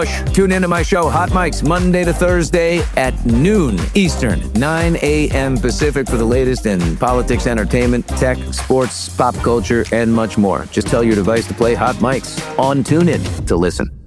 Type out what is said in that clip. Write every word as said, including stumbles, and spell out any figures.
Tune into my show, Hot Mics, Monday to Thursday at noon Eastern, nine a.m. Pacific for the latest in politics, entertainment, tech, sports, pop culture, and much more. Just tell your device to play Hot Mics on TuneIn to listen.